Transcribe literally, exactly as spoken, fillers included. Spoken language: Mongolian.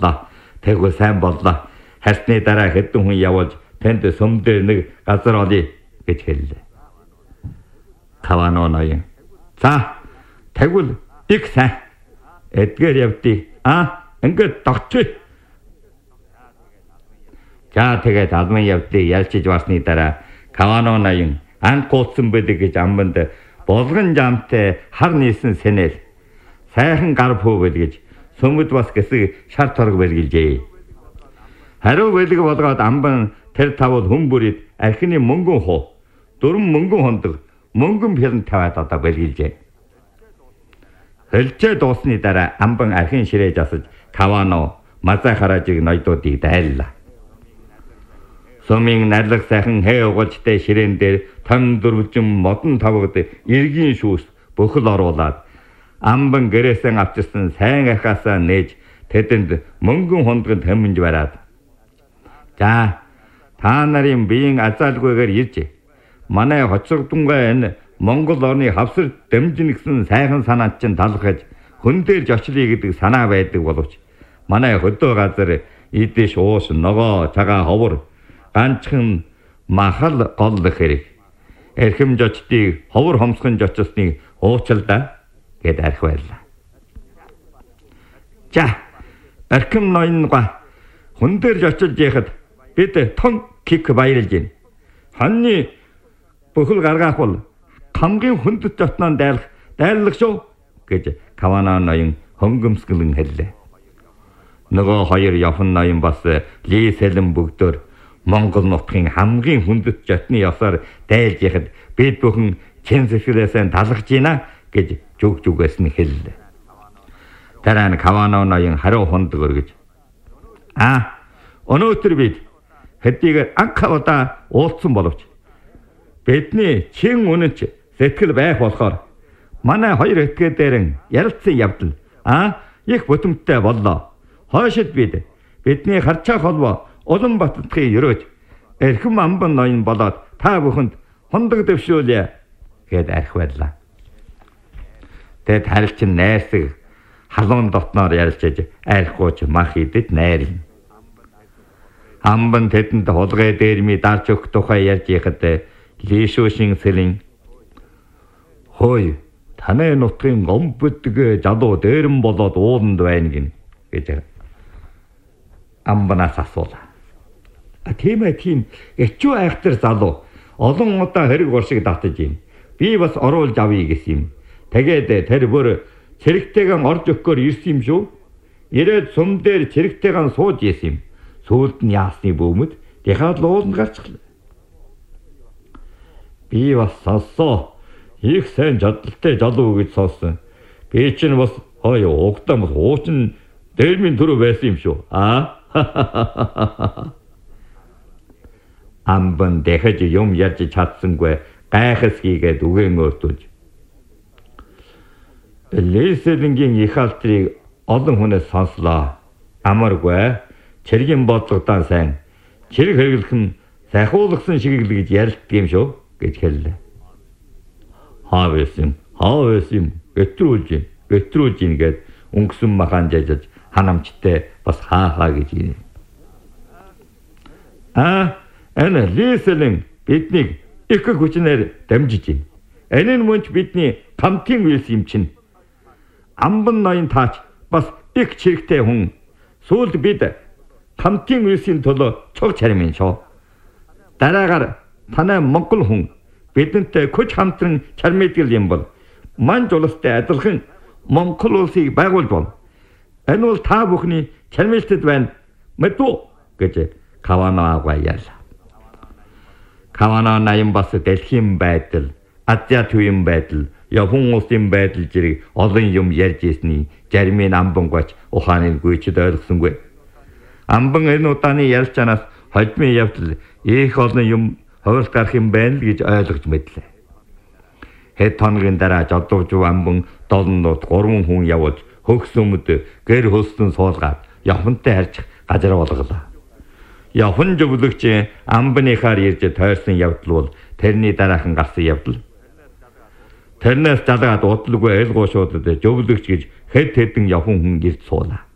боллоо. Тэгвэл сайн боллоо. Харсны дараа хэдэн хүн явуулж тэнд сүм дээр нэг газар олъё гэж хэллээ. Кавано ноён. За, тэгвэл их сайн. Эдгээр явдгийг аа ингээд тогтчих. За тэгээд алмын явдгийг ялчиж басны дараа Кавано ноён анх гуйсан байдаг гэж амбанд болгон жамтай хар нийсэн сэнэл сайхан гар пүүгэл гэж сүмд бас гэсэг шар торог бэлгэлжээ. Хариу бэлэг болгоод амбан тэр тавд хүмүүрид архины мөнгөн хуу дөрвөн мөнгөн хондог мөнгөн пирэн таваад одоо бэлгэлжээ. Хөлчөө дуусны дараа амбан архин ширээ засаж Кавано мазай хараажиг ноёдуудыг дайллаа. Сумын нарлаг сайхан хээ угалжтай ширээн дээр том дөрвжин модон тавгад эргийн шүүс бүхэл оруулаад амбан гэрээсэн авчирсан сайн ахаасаа нээж тэдэнд мөнгөн хондгонд хэмнж бараад. За, та нарын биеийн азаалгүйгээр ирж манай хоцрогдунгаа энэ Монгол орны хавсар дэмжин гэсэн сайхан санаанд чинь талхаж хүн дээр жочлие гэдэг санаа байдаг боловч манай хөдөө газар идэж уус ногоо цагаан ховор ганцхан махал гол хэрэг. Эрхэм жочдыг ховор хомсгон жочсныг уучлаа гэд арх байлаа. За, эрхэм ноёнга хүн дээр жочилж яхад бид тон кик баярлж байна. Ханны бүхэл гаргаах бол хамгийн хүндэт жотнон дайлах дайлах шүү гэж Кавано ноён хөнгөмсгөлэн хэллээ. Нөгөө хоёр явхан ноён бас лийсэлэн бүгдөө Монгол нутгийн хамгийн хүндэт жотны ёсоор дайлж яхад бид бүхэн Чинзэфилээсээ талхаж гинэ гэж зүг зүгээс нь хэллээ. Дараа нь Кавано ноён хариу хонд өргөж аа өнөөдөр бид хэдийгээр анх удаа уулзсан боловч бидний чин үнэнч сэтгэл байх болохоор манай хоёр этгээ дээрэн ярилцсан явдал аа их бүтэмтэй боллоо. Хойшид бид бидний харчаа холбоо Улаанбаатарын өрөөж эрхэм амбан ноён болоод та бүхэнд хондог дэвшүүлье гэд арх байлаа. Тэд харилчин найрсаг халуун дотноор ярилцаж архууч мах идэд найрлна. Амбан тэдэнд хулгай дээрми дарж өгөх тухай ярьж яхад лишүүшин сэлэн хой танай нутгийн гомбөдг жалуу дээрэн болоод ууланд байна гин гэж амбанаас асуулаа. А тийм ээ тийм эчүү айхтар залуу олон удаа хэрэг уршиг татаж юм. Би бас оруулж авъя гэсэн юм. Тэгээд тэр бүр цэрэгтэйгэн орж өгөхөөр ирсэн юм шүү. Ирээд сум дээр цэрэгтэйгэн сууж ийсэн юм. Сүүлд нь яасны бөөмөд дахиад ууланд гарчихлаа. Би бас сонссоо. Их сайн жадалтай залуу гэж сонссон. Би чинь бас хой угтаа бас уучин дээрмийн төрөө байсан юм шүү. Аа. Амбан дахиж юм ярьж чадсангүй гайхас хийгээд үгэн өөртөж. Лейсэлэнгийн их алтрыг олон хүнээс сонслоо. Амаргүй чиргийн бодлоготой сайн чирэг хэрэглэхэн сайхуулагсан шиг л гэж ярилдаг юм шүү гэж хэллээ. Хаа байсан, хаа байсан, гэтрүүлж, гэтрүүлж ингээд өнгөсөн махан жажиж ханамжтай бас хаа хаа гэж юм. Аа, энэ лейсэлэн биднийг их хүчнээр дамжиж байна. Энэ нь мөнч бидний камтын үйлс юм чинь. Амбан ноён таач бас их чирэгтэй хүн. Сүүлд бид камтын үйлсийн төлөө цог чармын шүү. Дараагаар танай Монгол хүн бидэнтэй хүч хамтран чармидгал юм бол мань жолостой адилхан Монгол улсыг байгуул бол. Энэ бол та бүхний чармилтэд байна. Мэдвэ гэж Кавано аагаа яалаа. Кавано ноён бас дэлхийн байдал, Азиа төвийн байдал, Япон улсын байдал зэрэг олон юм ярьж ирсний зармын амбангаач ухааныг гүйчэд ойлгосонгүй. Амбан энэ удааны ярилцаанаас хожмын явдал их олон юм хойролт гарах юм байна л гэж ойлгож мэдлээ. Хэд хоногийн дараа жодовж амбан долнууд гурван хүн явуулж хөгсөмөд гэр хөлсөн суулгаад Японтай харьцах газар болголоо. Япон зөвлөгч амбаныхаар ирж тойрсон явдал бол тэрний дараахан гарсан явдал. Тэрнээс залгаад удалгүй айлгуушуудад зөвлөгч гэж хэд хэдэн Япон хүн ирж суулаа.